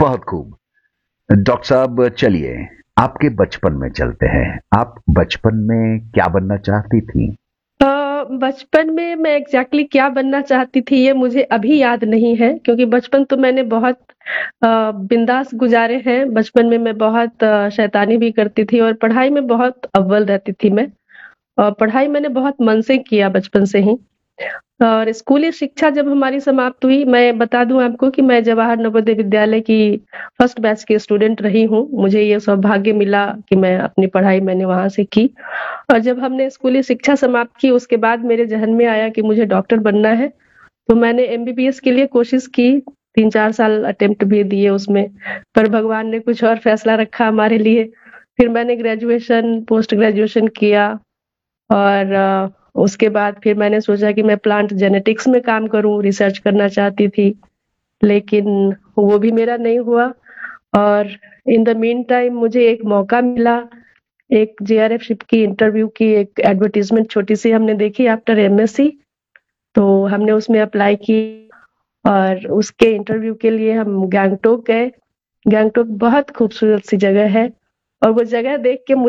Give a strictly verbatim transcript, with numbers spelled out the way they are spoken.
बहुत खूब। डॉक्टर साहब चलिए आपके बचपन में चलते हैं। आप बचपन में क्या बनना चाहती थी? अ, बचपन में मैं एग्ज़ैक्टली क्या बनना चाहती थी ये मुझे अभी याद नहीं है क्योंकि बचपन तो मैंने बहुत अ, बिंदास गुज़ारे हैं। बचपन में मैं बहुत अ, शैतानी भी करती थी और पढ़ाई में बहुत अव्वल रहती थी मैं। और पढ़ाई मैंने बहुत मन से किया बचपन से ही। और स्कूली शिक्षा जब हमारी समाप्त हुई, मैं बता दूँ आपको कि मैं जवाहर नवोदय विद्यालय की फर्स्ट बैच की स्टूडेंट रही हूँ। मुझे ये सौभाग्य मिला कि मैं अपनी पढ़ाई मैंने वहाँ से की। और जब हमने स्कूली शिक्षा समाप्त की उसके बाद मेरे ज़हन में आया कि मुझे डॉक्टर बनना है, तो मैंने एमबीबीएस के लिए कोशिश की, तीन चार साल अटेम्प्ट भी दिए उसमें, पर भगवान ने कुछ और फैसला रखा हमारे लिए। फिर मैंने ग्रेजुएशन, पोस्ट ग्रेजुएशन किया और अ, उसके बाद फिर मैंने सोचा कि मैं प्लांट जेनेटिक्स में काम करूँ, रिसर्च करना चाहती थी, लेकिन वो भी मेरा नहीं हुआ और इन द मीन टाइम मुझे एक मौका मिला, एक जेआरएफ शिप की इंटरव्यू की एक एडवर्टाइजमेंट छोटी-सी हमने देखी आफ्टर एमएससी, तो हमने उसमें अप्लाई की और उसके इंटरव्यू के लिए हम गैंगटोक गए। गैंगटोक बहुत खूबसूरत सी जगह है और वो जगह देख के मुझे